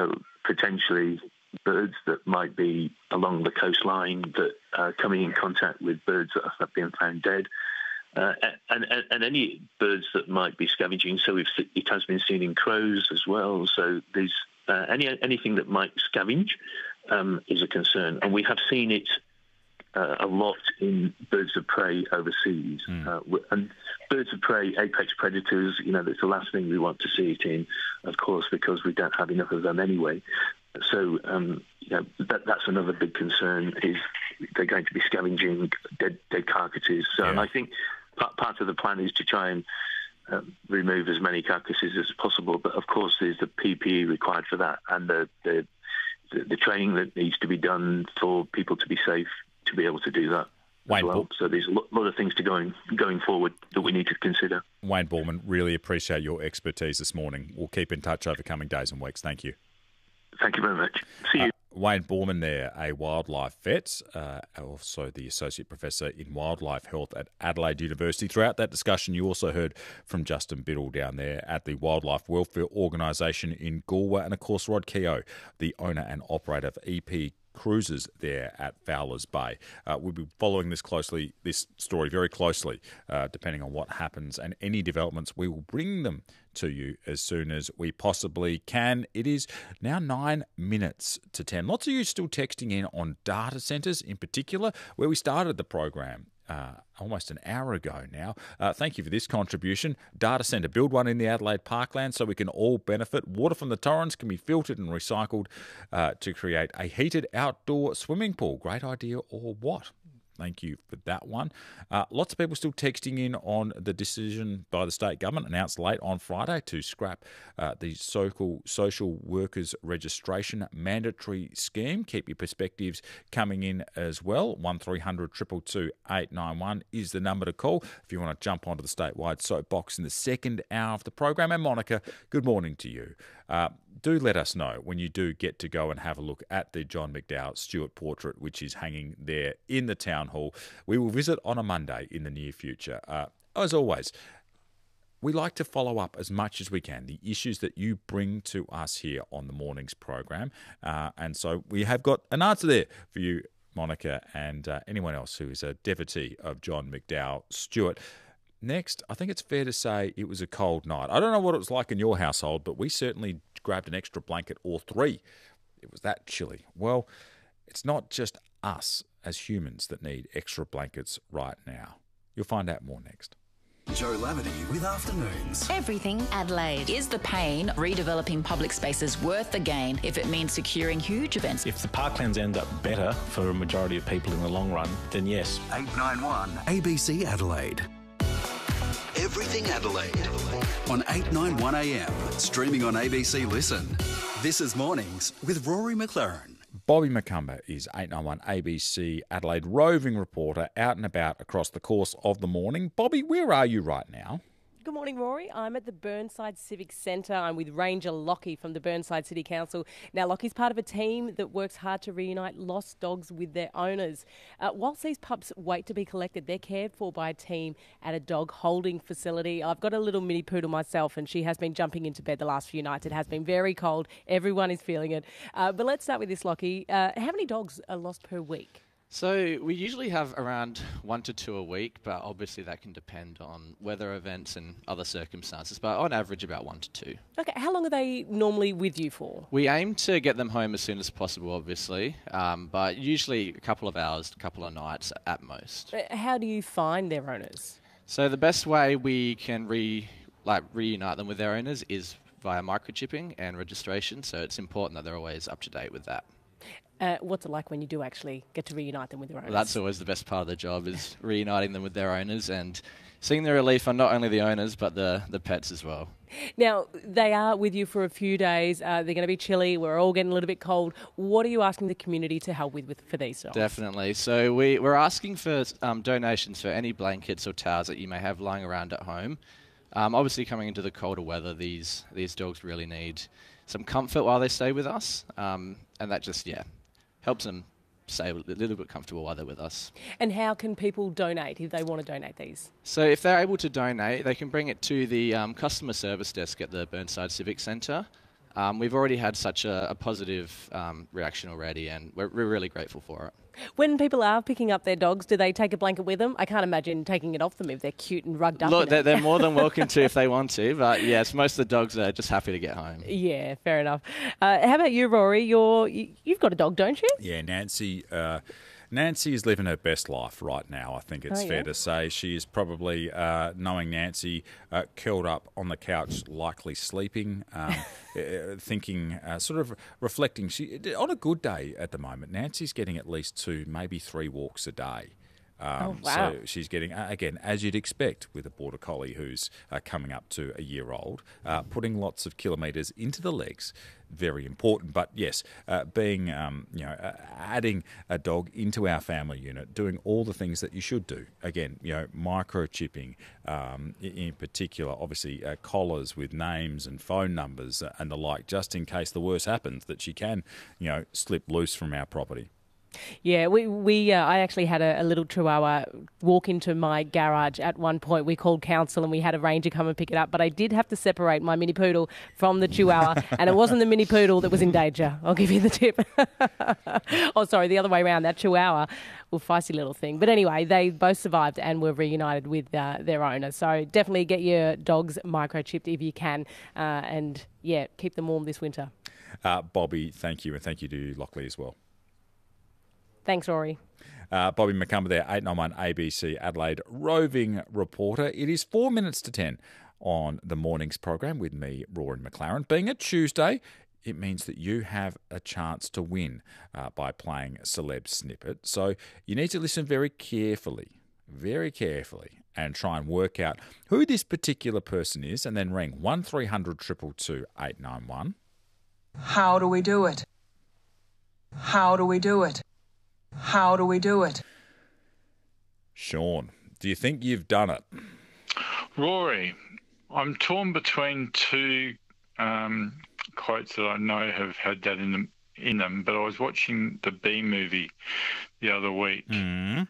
So potentially birds that might be along the coastline that are coming in contact with birds that have been found dead. And any birds that might be scavenging. So it has been seen in crows as well. So there's anything that might scavenge is a concern. And we have seen it a lot in birds of prey overseas. And birds of prey, apex predators, that's the last thing we want to see it in, of course, because we don't have enough of them anyway. So, that's another big concern, is they're going to be scavenging dead carcasses. So, And I think part of the plan is to try and remove as many carcasses as possible. But, of course, there's the PPE required for that and the training that needs to be done for people to be safe to be able to do that. As well. So there's a lot of things going forward that we need to consider. Wayne Borman, really appreciate your expertise this morning. We'll keep in touch over coming days and weeks. Thank you. Thank you very much. See you. Wayne Borman there, a wildlife vet, also the Associate Professor in Wildlife Health at Adelaide University. Throughout that discussion, you also heard from Justin Biddle down there at the Wildlife Welfare Organisation in Goolwa, and of course Rod Keogh, the owner and operator of EP Cruises there at Fowlers Bay. We'll be following this story very closely, depending on what happens, and any developments, we will bring them to you as soon as we possibly can. It is now 9 minutes to 10. Lots of you still texting in on data centres in particular, where we started the program almost an hour ago now. Thank you for this contribution. Data centre, build one in the Adelaide Parkland so we can all benefit. Water from the Torrens can be filtered and recycled to create a heated outdoor swimming pool. Great idea, or what? Thank you for that one. Lots of people still texting in on the decision by the state government announced late on Friday to scrap the social workers registration mandatory scheme. Keep your perspectives coming in as well. 1300 222 891 is the number to call if you want to jump onto the statewide soapbox in the second hour of the program. And Monica, good morning to you. Do let us know when you do get to go and have a look at the John McDowell Stewart portrait, which is hanging there in the town hall. We will visit on a Monday in the near future. As always, we like to follow up as much as we can the issues that you bring to us here on the morning's program. And so we have got an answer there for you, Monica, and anyone else who is a devotee of John McDowell Stewart. Next, I think it's fair to say it was a cold night. I don't know what it was like in your household, but we certainly grabbed an extra blanket or three. It was that chilly. Well, it's not just us as humans that need extra blankets right now. You'll find out more next. Joe Lavity with Afternoons. Everything Adelaide. Is the pain redeveloping public spaces worth the gain if it means securing huge events? If the parklands end up better for a majority of people in the long run, then yes. 891 ABC Adelaide. Everything Adelaide on 891 AM, streaming on ABC Listen. This is Mornings with Rory McLaren. Bobby McCumber is 891 ABC Adelaide roving reporter out and about across the course of the morning. Bobby, where are you right now? Good morning, Rory. I'm at the Burnside Civic Centre. I'm with Ranger Lockie from the Burnside City Council. Now, Lockie's part of a team that works hard to reunite lost dogs with their owners. Whilst these pups wait to be collected, they're cared for by a team at a dog holding facility. I've got a little mini poodle myself, and she has been jumping into bed the last few nights. It has been very cold. Everyone is feeling it. But let's start with this, Lockie. How many dogs are lost per week? So we usually have around 1 to 2 a week, but obviously that can depend on weather events and other circumstances, but on average about 1 to 2. Okay, how long are they normally with you for? We aim to get them home as soon as possible, obviously, but usually a couple of hours, a couple of nights at most. How do you find their owners? So the best way we can reunite them with their owners is via microchipping and registration, so it's important that they're always up to date with that. What's it like when you do actually get to reunite them with their owners? Well, that's always the best part of the job, is reuniting them with their owners and seeing the relief on not only the owners but the pets as well. Now, they are with you for a few days. They're going to be chilly. We're all getting a little bit cold. What are you asking the community to help with for these dogs? Definitely. So we're asking for donations for any blankets or towels that you may have lying around at home. Obviously, coming into the colder weather, these dogs really need some comfort while they stay with us, and that just, helps them stay a little bit comfortable while they're with us. And how can people donate if they want to donate these? So if they're able to donate, they can bring it to the customer service desk at the Burnside Civic Centre. We've already had such a positive reaction already, and we're really grateful for it. When people are picking up their dogs, do they take a blanket with them? I can't imagine taking it off them if they're cute and rugged up. Look, they're more than welcome to if they want to, but yes, most of the dogs are just happy to get home. Yeah, fair enough. How about you, Rory? You've got a dog, don't you? Yeah, Nancy. Nancy is living her best life right now, I think it's fair to say. She is probably, knowing Nancy, curled up on the couch, likely sleeping, thinking, sort of reflecting. On a good day at the moment, Nancy's getting at least 2, maybe 3 walks a day. Wow. So she's getting, again, as you'd expect with a Border Collie who's coming up to a year old, putting lots of kilometres into the legs, very important. But yes, being, adding a dog into our family unit, doing all the things that you should do. Again, microchipping, in particular, obviously collars with names and phone numbers and the like, just in case the worst happens, that she can, slip loose from our property. Yeah, I actually had a little Chihuahua walk into my garage at one point. We called council and we had a ranger come and pick it up, but I did have to separate my mini poodle from the Chihuahua, and it wasn't the mini poodle that was in danger. I'll give you the tip. Oh, sorry, the other way around. That Chihuahua, feisty little thing. But anyway, they both survived and were reunited with their owner. So definitely get your dogs microchipped if you can, and yeah, keep them warm this winter. Bobby, thank you, and thank you to Lockley as well. Thanks, Rory. Bobby McCumber there, 891 ABC Adelaide roving reporter. It is 4 minutes to 10 on the morning's program with me, Rory McLaren. Being a Tuesday, it means that you have a chance to win by playing Celeb Snippet. So you need to listen very carefully, and try and work out who this particular person is, and then ring 1300 222 891. How do we do it? How do we do it? How do we do it? Sean, do you think you've done it? Rory, I'm torn between 2 quotes that I know have had that in them, but I was watching the Bee movie the other week, and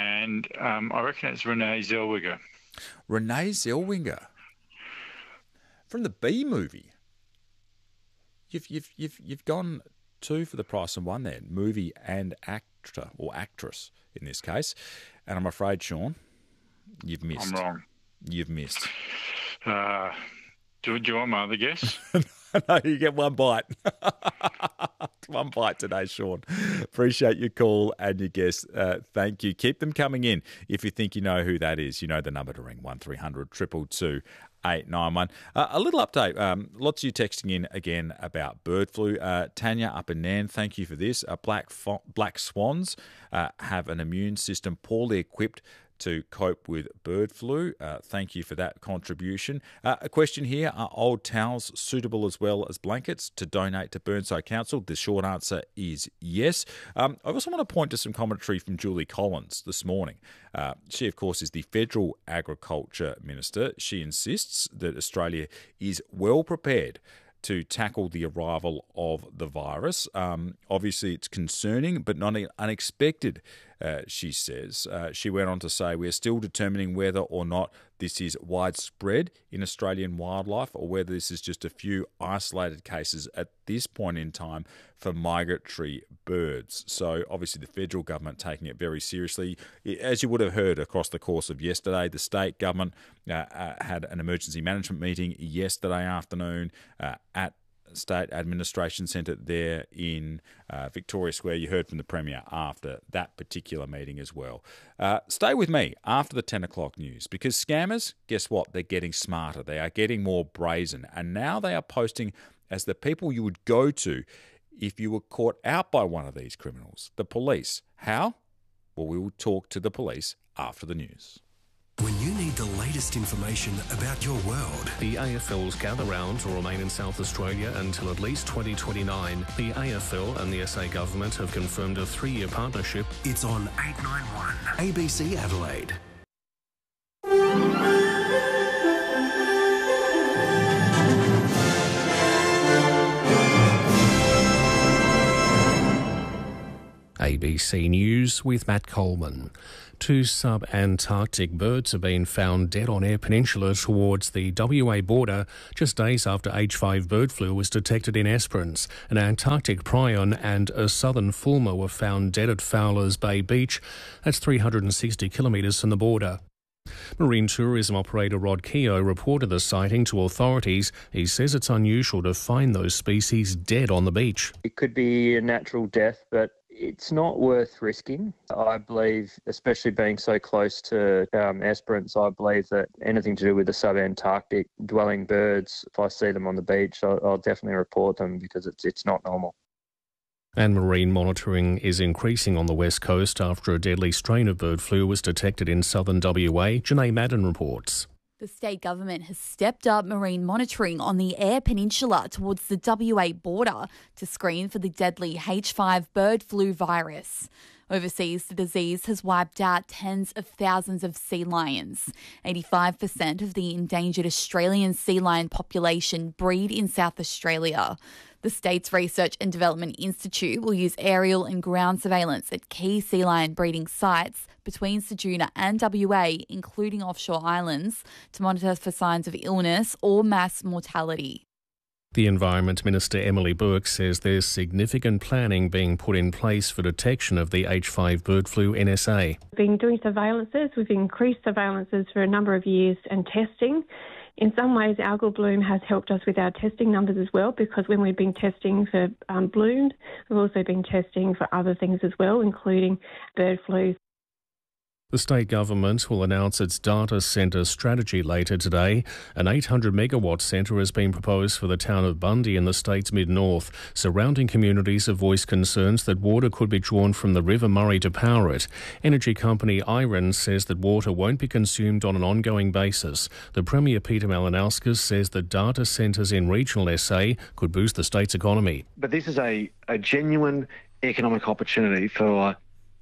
I reckon it's Renee Zellweger. Renee Zellweger from the Bee movie. You've gone 2 for the price of 1 there, movie and actor or actress in this case, and I'm afraid, Sean, you've missed. I'm wrong. You've missed. Do you want my other guess? No, you get 1 bite. 1 bite today, Sean. Appreciate your call and your guess. Thank you. Keep them coming in. If you think you know who that is, you know the number to ring, 1300 222 891. A little update. Lots of you texting in again about bird flu. Tanya up in Nan, thank you for this. Black swans have an immune system poorly equipped to cope with bird flu. Thank you for that contribution. A question here, are old towels suitable as well as blankets to donate to Burnside Council? The short answer is yes. I also want to point to some commentary from Julie Collins this morning. She, of course, is the Federal Agriculture Minister. She insists that Australia is well prepared to tackle the arrival of the virus. Obviously, it's concerning, but not unexpected, she says. She went on to say, we're still determining whether or not this is widespread in Australian wildlife or whether this is just a few isolated cases at this point in time for migratory birds. So obviously the federal government taking it very seriously. As you would have heard across the course of yesterday, the state government had an emergency management meeting yesterday afternoon at State Administration Centre there in Victoria Square. You heard from the Premier after that particular meeting as well. Stay with me after the 10 o'clock news, because scammers, guess what? They're getting smarter. They are getting more brazen. And now they are posting as the people you would go to if you were caught out by one of these criminals, the police. How? Well, we will talk to the police after the news. When you need the latest information about your world. The AFL's gather rounds will remain in South Australia until at least 2029. The AFL and the SA government have confirmed a 3-year partnership. It's on 891 ABC Adelaide. ABC News with Matt Coleman. 2 sub-Antarctic birds have been found dead on Eyre Peninsula towards the WA border just days after H5 bird flu was detected in Esperance. An Antarctic prion and a southern fulmar were found dead at Fowler's Bay Beach. That's 360 kilometres from the border. Marine tourism operator Rod Keogh reported the sighting to authorities. He says it's unusual to find those species dead on the beach. It could be a natural death, but it's not worth risking. I believe, especially being so close to Esperance, I believe that anything to do with the sub-Antarctic dwelling birds, if I see them on the beach, I'll definitely report them because it's not normal. And marine monitoring is increasing on the west coast after a deadly strain of bird flu was detected in southern WA. Janae Madden reports. The state government has stepped up marine monitoring on the Eyre Peninsula towards the WA border to screen for the deadly H5 bird flu virus. Overseas, the disease has wiped out tens of thousands of sea lions. 85% of the endangered Australian sea lion population breed in South Australia. The state's Research and Development Institute will use aerial and ground surveillance at key sea lion breeding sites between Ceduna and WA, including offshore islands, to monitor for signs of illness or mass mortality. The Environment Minister Emily Burke says there's significant planning being put in place for detection of the H5 bird flu NSA. We've been doing surveillances. We've increased surveillances for a number of years and testing. In some ways, algal bloom has helped us with our testing numbers as well, because when we've been testing for blooms, we've also been testing for other things as well, including bird flu. The state government will announce its data centre strategy later today. An 800-megawatt centre has been proposed for the town of Bundy in the state's mid-north. Surrounding communities have voiced concerns that water could be drawn from the River Murray to power it. Energy company Iron says that water won't be consumed on an ongoing basis. The Premier Peter Malinauskas says that data centres in regional SA could boost the state's economy. But this is a genuine economic opportunity for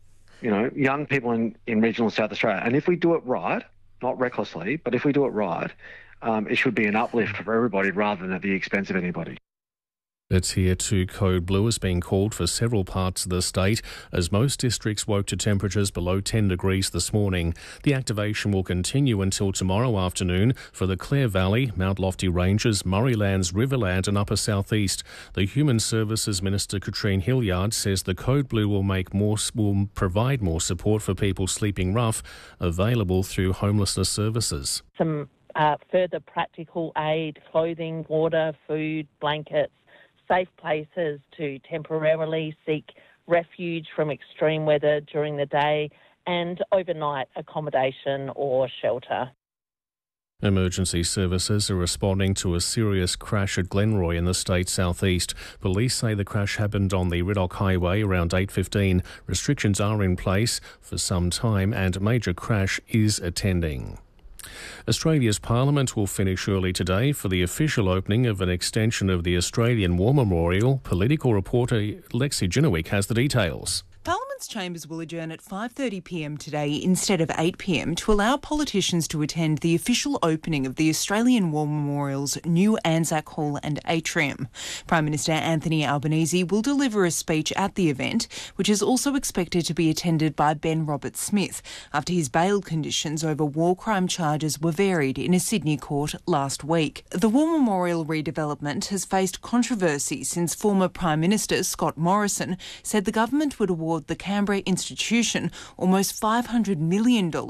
young people in regional South Australia. And if we do it right, not recklessly, but if we do it right, it should be an uplift for everybody rather than at the expense of anybody. It's here too. Code Blue is being called for several parts of the state as most districts woke to temperatures below 10 degrees this morning. The activation will continue until tomorrow afternoon for the Clare Valley, Mount Lofty Ranges, Murraylands, Riverland and Upper South East. The Human Services Minister Katrine Hilliard says the Code Blue will provide more support for people sleeping rough, available through homelessness services. Some further practical aid, clothing, water, food, blankets, safe places to temporarily seek refuge from extreme weather during the day, and overnight accommodation or shelter. Emergency services are responding to a serious crash at Glenroy in the state's southeast. Police say the crash happened on the Riddoch Highway around 8:15. Restrictions are in place for some time and a major crash is attending. Australia's Parliament will finish early today for the official opening of an extension of the Australian War Memorial. Political reporter Lexi Ginnewick has the details. Parliament's chambers will adjourn at 5:30pm today instead of 8pm to allow politicians to attend the official opening of the Australian War Memorial's new Anzac Hall and atrium. Prime Minister Anthony Albanese will deliver a speech at the event, which is also expected to be attended by Ben Roberts-Smith after his bail conditions over war crime charges were varied in a Sydney court last week. The War Memorial redevelopment has faced controversy since former Prime Minister Scott Morrison said the government would award the Canberra institution almost $500 million in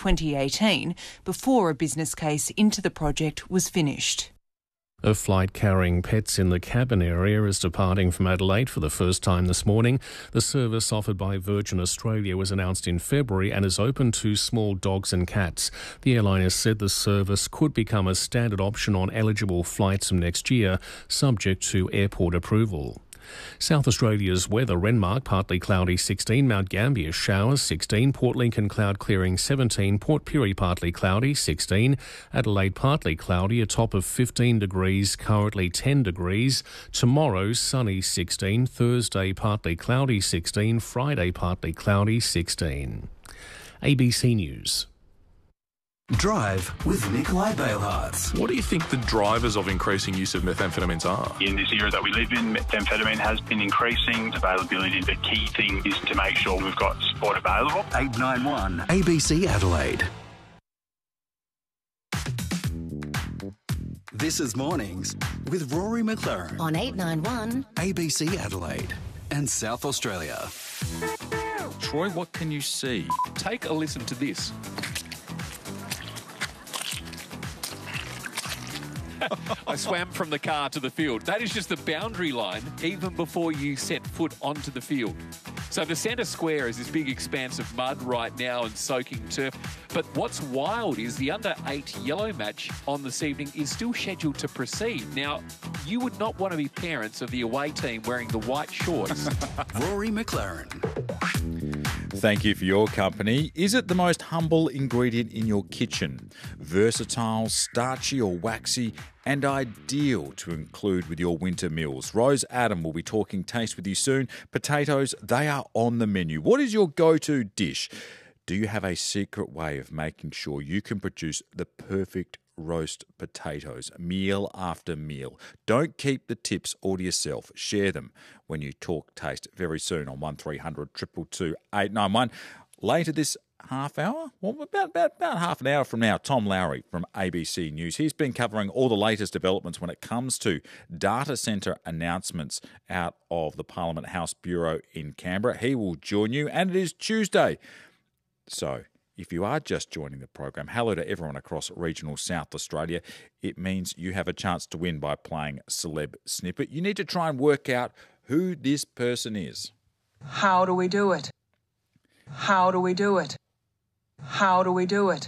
2018 before a business case into the project was finished. A flight carrying pets in the cabin area is departing from Adelaide for the first time this morning. The service offered by Virgin Australia was announced in February and is open to small dogs and cats. The airline has said the service could become a standard option on eligible flights from next year, subject to airport approval. South Australia's weather: Renmark partly cloudy 16, Mount Gambier showers 16, Port Lincoln cloud clearing 17, Port Pirie partly cloudy 16, Adelaide partly cloudy, a top of 15 degrees, currently 10 degrees. Tomorrow sunny 16, Thursday partly cloudy 16, Friday partly cloudy 16. ABC News. Drive with Nikolai Bailhartz. What do you think the drivers of increasing use of methamphetamines are? In this era that we live in, methamphetamine has been increasing. Availability, the key thing is to make sure we've got support available. 891 ABC Adelaide. This is Mornings with Rory McLaren on 891 ABC Adelaide and South Australia. Troy, what can you see? Take a listen to this. I swam from the car to the field. That is just the boundary line even before you set foot onto the field. So the centre square is this big expanse of mud right now and soaking turf. But what's wild is the under-8 yellow match on this evening is still scheduled to proceed. Now, you would not want to be parents of the away team wearing the white shorts. Rory McLaren. Thank you for your company. Is it the most humble ingredient in your kitchen? Versatile, starchy or waxy, and ideal to include with your winter meals. Rose Adam will be talking taste with you soon. Potatoes, they are on the menu. What is your go-to dish? Do you have a secret way of making sure you can produce the perfect roast potatoes meal after meal? Don't keep the tips all to yourself. Share them when you talk taste very soon on 1300 222 891. Later this half hour, well, about half an hour from now, Tom Lowry from ABC News. He's been covering all the latest developments when it comes to data centre announcements out of the Parliament House Bureau in Canberra. He will join you, and it is Tuesday. So if you are just joining the program, hello to everyone across regional South Australia. It means you have a chance to win by playing Celeb Snippet. You need to try and work out who this person is. How do we do it? How do we do it? How do we do it?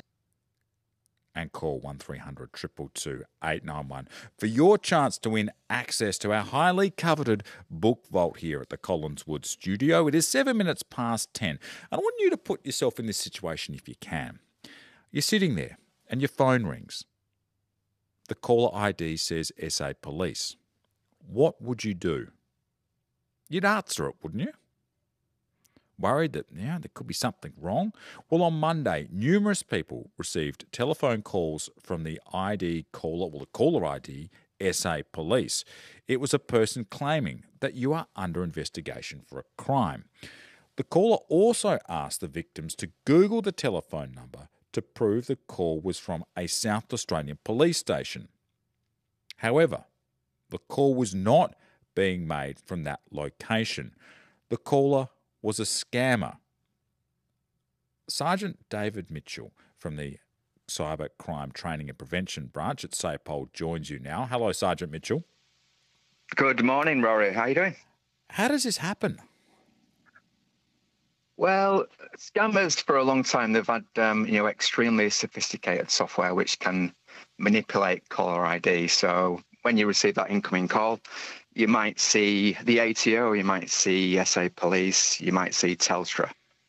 And call 1300 222 891 for your chance to win access to our highly coveted book vault here at the Collinswood studio. It is 7 minutes past 10. I want you to put yourself in this situation if you can. You're sitting there and your phone rings. The caller ID says SA Police. What would you do? You'd answer it, wouldn't you? Worried that there could be something wrong? Well, on Monday, numerous people received telephone calls from the ID caller, the caller ID, SA Police. It was a person claiming that you are under investigation for a crime. The caller also asked the victims to Google the telephone number to prove the call was from a South Australian police station. However, the call was not being made from that location. The caller was a scammer. Sergeant David Mitchell from the Cyber Crime Training and Prevention Branch at SAPOL joins you now. Hello, Sergeant Mitchell. Good morning, Rory. How are you doing? How does this happen? Well, scammers for a long time, they've had extremely sophisticated software which can manipulate caller ID. So when you receive that incoming call, you might see the ATO, you might see SA Police, you might see Telstra.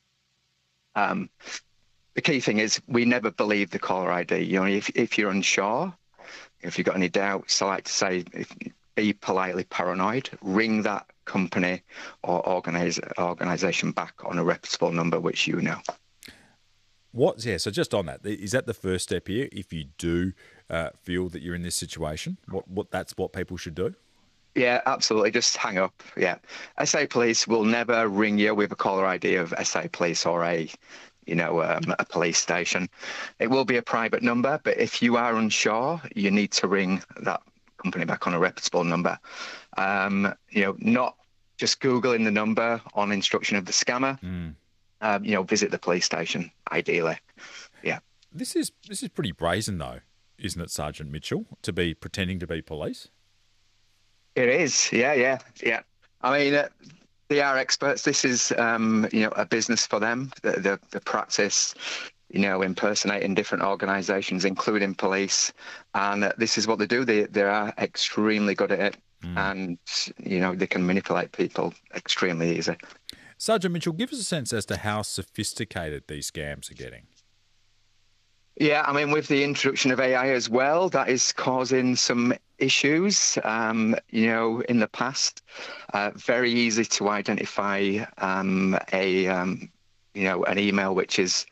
The key thing is we never believe the caller ID. If you're unsure, if you've got any doubts, I like to say, be politely paranoid. Ring that company or organisation back on a reputable number which you know. So just on that, is that the first step here? If you do feel that you're in this situation, that's what people should do? Yeah, absolutely. Just hang up. Yeah. SA Police will never ring you with a caller ID of SA Police or a police station. It will be a private number, but if you are unsure, you need to ring that company back on a reputable number. Not just Googling the number on instruction of the scammer. Visit the police station, ideally. Yeah. This is pretty brazen, though, isn't it, Sergeant Mitchell, to be pretending to be police? It is, yeah. I mean, they are experts. This is, a business for them. The practice, impersonating different organisations, including police, and this is what they do. They are extremely good at it, and they can manipulate people extremely easy. Sergeant Mitchell, give us a sense as to how sophisticated these scams are getting. Yeah, I mean, with the introduction of AI as well, that is causing some issues. In the past, very easy to identify an email which is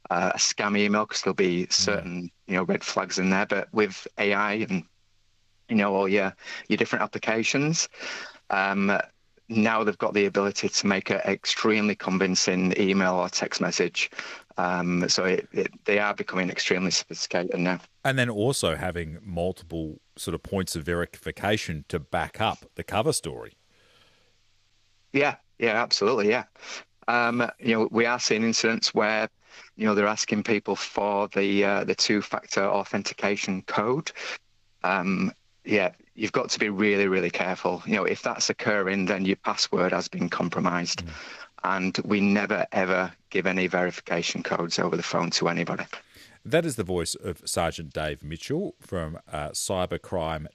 a scam email, because there'll be certain red flags in there. But with AI and all your different applications, now they've got the ability to make an extremely convincing email or text message. So they are becoming extremely sophisticated now. And then also having multiple sort of points of verification to back up the cover story. Yeah, absolutely, yeah. We are seeing incidents where, they're asking people for the two-factor authentication code. You've got to be really, really careful. If that's occurring, then your password has been compromised. And we never, ever give any verification codes over the phone to anybody. That is the voice of Sergeant Dave Mitchell from cybercrime